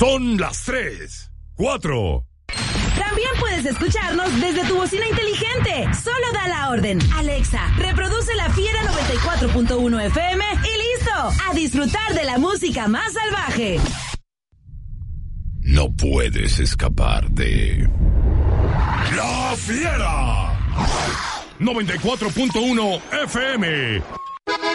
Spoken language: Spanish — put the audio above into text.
Son las 3:04. También puedes escucharnos desde tu bocina inteligente. Solo da la orden. Alexa, reproduce La Fiera 94.1 FM y listo. A disfrutar de la música más salvaje. No puedes escapar de La Fiera 94.1 FM.